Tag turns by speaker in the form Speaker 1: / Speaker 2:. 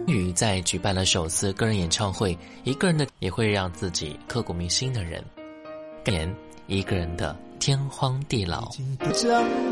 Speaker 1: 于在举办了首次个人演唱会，一个人的也会让自己刻骨铭心的人，一个人的天荒地老。